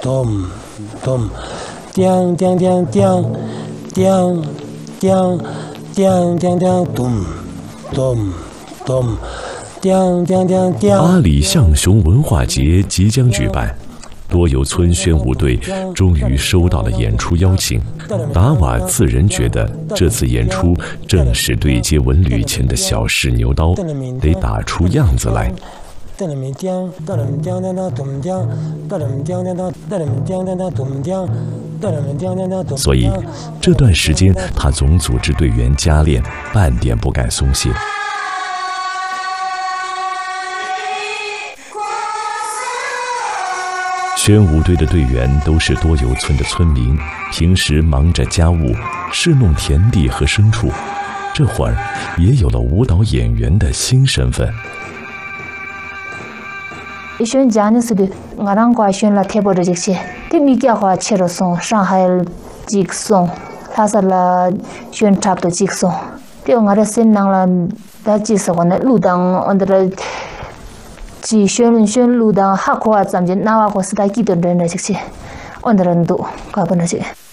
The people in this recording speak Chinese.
咚咚，叮叮叮叮叮叮叮叮叮，咚咚咚，叮叮叮叮。 阿里象雄文化节即将举办。多游村宣武队终于收到了演出邀请，达瓦自然觉得这次演出正是对接文旅前的小试牛刀，得打出样子来。所以这段时间他总组织队员加练，半点不敢松懈。宣武队的队员都是多游村的村民，平时忙着家务，侍弄田地和牲畜，这会儿也有了舞蹈演员的新身份。 选家呢是的，我让过选了贴补的这些，这米家话切了送，上海几个送，他是了选差不多几个送，这我的新郎了，他几十个呢，路当我的。只宣路当哈库啊，咱们那瓦国是在几多人的这些，我的人多，搞不那些。